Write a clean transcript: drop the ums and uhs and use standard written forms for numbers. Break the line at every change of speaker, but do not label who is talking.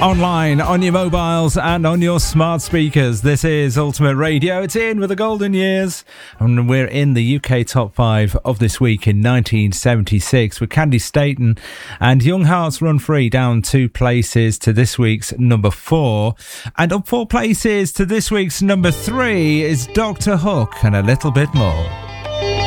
Online, on your mobiles and on your smart speakers. This is Ultimate Radio. It's Ian with the Golden Years, and we're in the UK Top 5 of this week in 1976 with Candy Staton and Young Hearts Run Free down 2 places to this week's number 4. And up 4 places to this week's number 3 is Dr. Hook and A Little Bit More.